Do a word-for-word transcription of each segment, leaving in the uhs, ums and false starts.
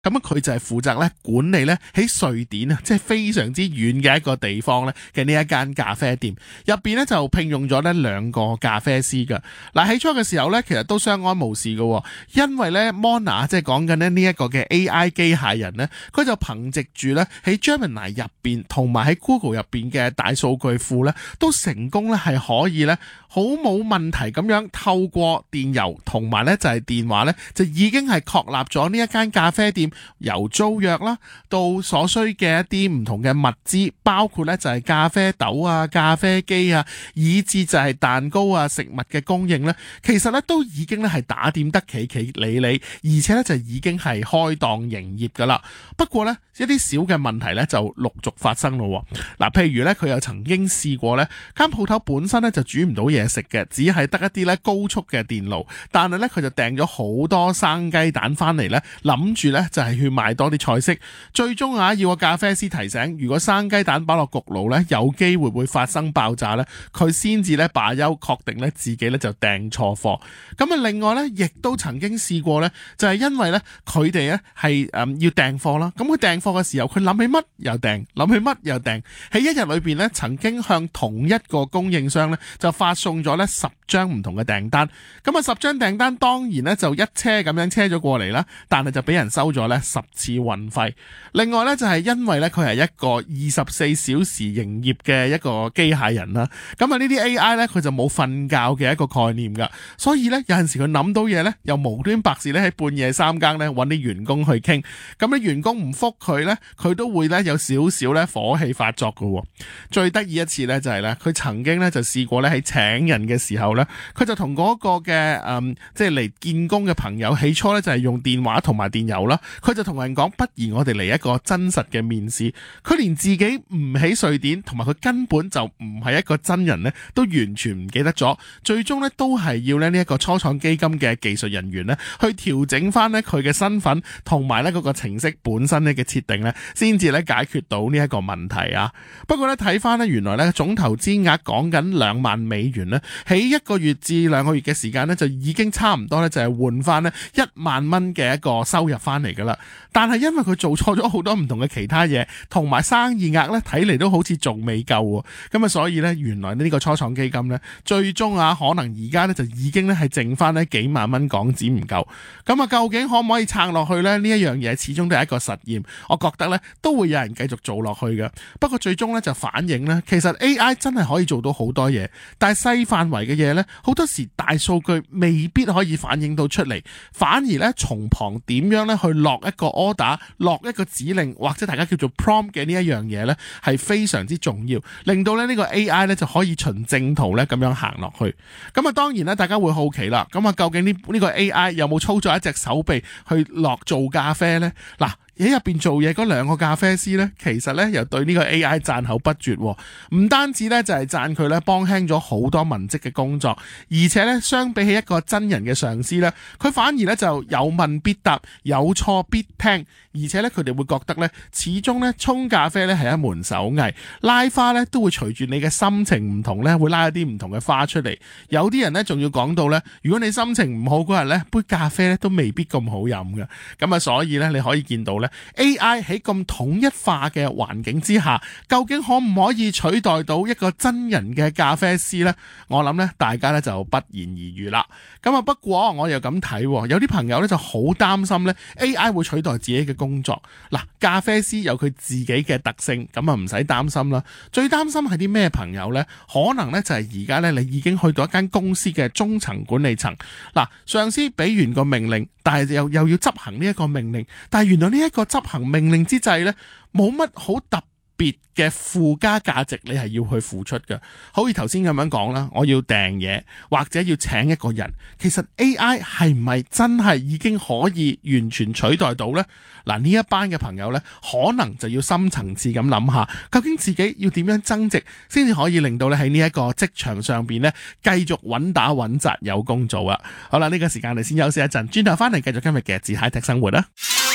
咁佢就係負責咧管理咧喺瑞典啊，即係非常之遠嘅一個地方咧嘅呢一間咖啡店入邊咧就聘用咗咧兩個咖啡師噶。嗱，起初嘅時候咧，其實都相安無事嘅，因為咧 Mona 即係講緊咧呢一個嘅 A I 機械人咧，佢就憑藉住咧喺 Gemini 入邊同埋喺 Google 入邊嘅大數據庫咧，都成功咧係可以咧好冇問題咁樣透過電郵同埋咧就係電話咧，就已經係確立咗呢一間咖啡店由租約啦到所需嘅一啲唔同嘅物資，包括咧就係咖啡豆啊、咖啡機啊，以至就係蛋糕啊、食物嘅供應咧，其實咧都已經咧係打點得企企理理，而且咧就已經係開檔營業噶啦。不過咧一啲小嘅問題咧就陸續發生咯。嗱，譬如咧佢又曾經試過咧間鋪頭本身咧就煮唔到嘢食嘅，只係得一啲咧高速嘅電爐，但係咧佢就訂咗好多生雞蛋翻嚟咧，諗住咧就係去賣多啲菜式。最終啊要個咖啡師提醒，如果生雞蛋擺落焗爐咧，有機會會發生爆炸咧，佢先至咧罷休，確定咧自己咧就訂錯貨。咁啊另外咧亦都曾經試過咧，就係因為咧佢哋咧係誒要訂貨啦，咁佢訂貨嘅時候佢諗起乜又訂，諗起乜又訂，喺一日裏邊咧曾經向同一個供應商咧就發送咗咧十張唔同嘅訂單。咁啊十張訂單當然咧就一車咁樣車咗過嚟啦，但係就俾人收咗咧十次運費。另外咧就係因為咧佢係一個二十四小時營業嘅一個機械人啦，咁啊呢啲 A I 咧佢就冇瞓覺嘅一個概念噶，所以咧有陣時佢諗到嘢咧又無端白事咧喺半夜三更咧揾啲員工去傾，咁啲員工唔覆佢咧，佢都會咧有少少咧火氣發作噶。最得意一次咧就係咧佢曾經咧就試過咧喺請人嘅時候咧，佢就同嗰個嘅誒即係嚟見工嘅朋友，起初咧就係用電話同埋電郵啦，佢就同人講，不如我哋嚟一個真實嘅面試。佢連自己唔喺瑞典，同埋佢根本就唔係一個真人咧，都完全唔記得咗。最終咧都係要咧呢一個初創基金嘅技術人員咧去調整翻咧佢嘅身份，同埋咧嗰個程式本身咧嘅設定咧，先至咧解決到呢一個問題啊。不過咧睇翻咧，原來咧總投資額講緊兩萬美元咧，喺一個月至兩個月嘅時間咧，就已經差唔多咧就係換翻咧一萬蚊嘅一個收入翻嚟噶啦。但係因為佢做錯咗好多唔同嘅其他嘢，同埋生意額咧睇嚟都好似仲未夠喎。咁啊，所以咧原來呢個初創基金咧，最終啊可能而家咧就已經咧係剩翻咧幾萬蚊港紙唔夠。咁啊，究竟可唔可以撐落去咧？呢一樣嘢始終都係一個實驗，我覺得咧都會有人繼續做落去嘅。不過最終咧就反映咧，其實 A I 真係可以做到好多嘢，但係細範圍嘅嘢咧，好多時大數據未必可以反映到出嚟，反而咧從旁點樣咧去落一個 order， 落一個指令，或者大家叫做 prompt 嘅呢一樣嘢咧，係非常之重要，令到咧呢個 A I 咧就可以循正途咧咁樣行落去。咁啊，當然咧大家會好奇啦，咁啊究竟呢呢個 A I 有冇操作一隻手臂去落做咖啡呢？嗱，喺入邊做嘢嗰兩個咖啡師呢，其實呢又對呢個 A I 讚口不絕，唔單止呢就係讚佢呢幫輕咗好多文職嘅工作，而且呢相比起一個真人嘅上司呢，佢反而呢就有問必答，有錯必聽，而且呢佢哋會覺得呢始終呢沖咖啡呢係一門手藝，拉花呢都會隨住你嘅心情唔同呢會拉一啲唔同嘅花出嚟。有啲人呢仲要講到呢，如果你心情唔好嗰日呢，杯咖啡呢都未必咁好飲嘅。咁啊，所以呢你可以見到呢 A I 喺咁統一化嘅環境之下，究竟可唔可以取代到一個真人嘅咖啡師呢？我諗呢大家呢就不言而喻啦。咁啊，不過我又咁睇，有啲朋友呢就好擔心呢 A I 會取代自己嘅工作。嗱，咖啡師有佢自己嘅特性，咁啊唔使擔心啦。最擔心係啲咩朋友呢？可能呢就係而家呢，你已經去到一間公司嘅中層管理層。嗱，上司俾完個命令，但係又又要執行呢一個命令，但係原來呢一個執行命令之際呢，冇乜好特別嘅附加價值，你係要去付出嘅。好似頭先咁樣講啦，我要訂嘢或者要請一個人，其實 A I 係唔係真係已經可以完全取代到呢？嗱，呢一班嘅朋友呢，可能就要深層次咁諗下，究竟自己要點樣增值，先至可以令到你喺呢一個職場上邊呢，繼續穩打穩紮有工做啊！好啦，呢個時間你先休息一陣，轉頭翻嚟繼續今日嘅自 High Tech 生活啦。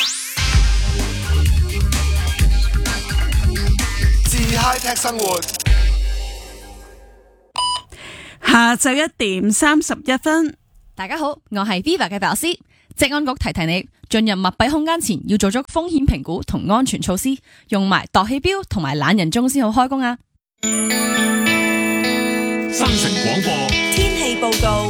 High Tech 生活， 下晝一點三十一分。 大家好，我係 Viva 嘅白老師。職安局提提你， 進入密閉空間前要做足風險評估同安全措施，用埋度氣錶同埋懶人鐘先好開工啊！ 新城廣播天氣報告。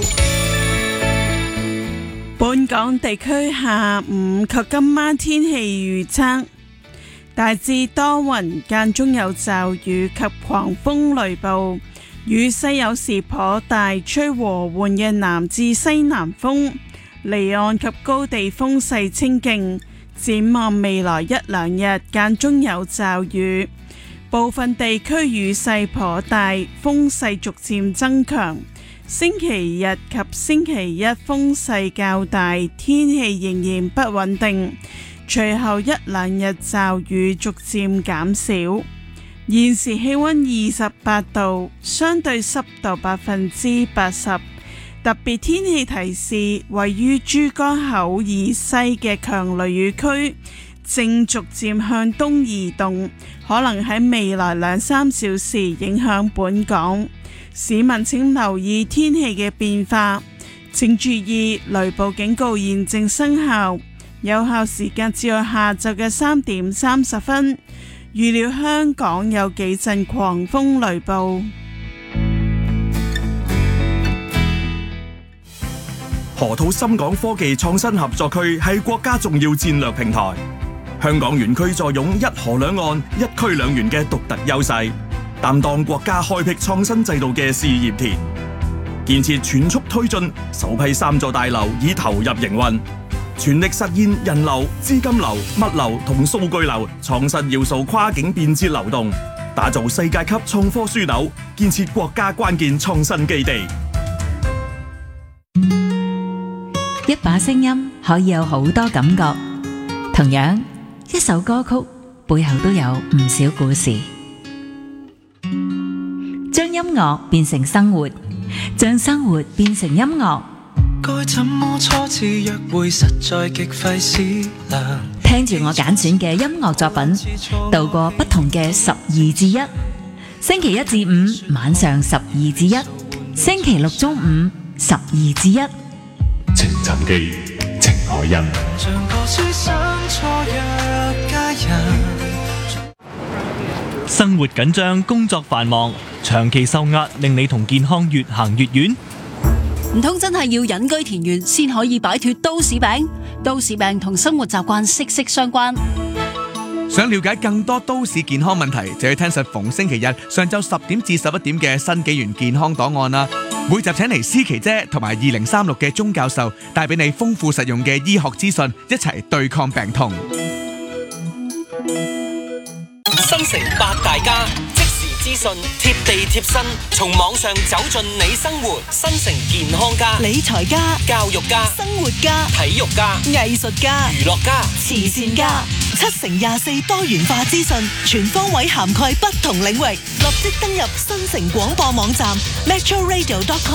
本港地區下午及今晚天氣預測，大致多雲，間中有驟雨及狂風雷暴，雨勢有時頗大，吹和緩嘅南至西南風，離岸及高地風勢清勁。展望未來一兩日，間中有驟雨，部分地區雨勢頗大，風勢逐漸增強。星期日及星期一風勢較大，天氣仍然不穩定，隨後一兩日驟雨逐漸減少。現時氣溫二十八度，相對濕度百分之八十。特別天氣提示，位於珠江口以西嘅強雷雨區正逐漸向東移動，可能喺未來兩三小時影響本港。市民請留意天氣嘅變化，請注意雷暴警告現正生效，有效時間至到下晝嘅三點三十分。預料香港有幾陣狂風雷暴。 河套深港科技創新合作區係國家重要戰略平台，香港園區坐擁一河兩岸、一區兩園嘅獨特優勢，擔當國家開闢創新制度嘅試驗田，建設全速推進，首批三座大樓已投入營運，全力實現人流、資金流、物流同數據流創新要素跨境便捷流動，打造世界級創科樞紐，建設國家關鍵創新基地。 一把聲音可以有好多感覺，同樣一首歌曲背後都有唔少故事。將音樂變成生活，將生活變成音樂。 該怎麼初次約會，實在極費思量。 聽住我揀選嘅音樂作品，度過不同嘅十二至一。星期一至五晚上十二至一，星期六中午十二至一。 情尋記，情海印。 像個書生錯約佳人。 生活緊張，工作繁忙，長期受壓，令你同健康越行越遠。 唔通真係要隱居田園先可以擺脫都市病？都市病同生活習慣息息相關。 想了解更多都市健康問題，就要聽實逢星期日上晝十點至十一點嘅新紀元健康檔案啦。每集請嚟思琪姐同埋二零三六嘅鐘教授，帶俾你豐富實用嘅醫學資訊，一齊對抗病痛。 新城八大家，即時資訊，貼地貼身，從網上走進你生活。新城健康家、 理財家、 教育家、 生活家、 體育家、 藝術家、 娛樂家、 慈善家，七乘廿四多元化資訊，全方位涵蓋不同領域。立即登入新城廣播網站 metro radio dot com。